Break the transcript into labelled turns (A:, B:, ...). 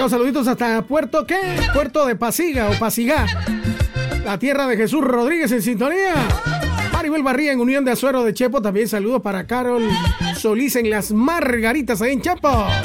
A: saluditos hasta Puerto de Pasiga o Pasigá, la tierra de Jesús Rodríguez en sintonía. Maribel Barría en Unión de Azuero de Chepo, también saludos para Carol Solís en Las Margaritas ahí en Chepo.